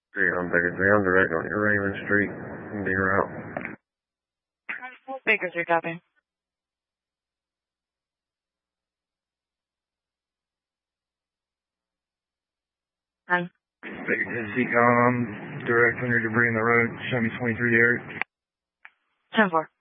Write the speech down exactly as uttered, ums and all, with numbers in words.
three, I'm Baker three, I'm direct on your Raven Street, be route. Baker three, copy. Nine. Baker C com, direct on your debris in the road, show me twenty-three Eric. ten four.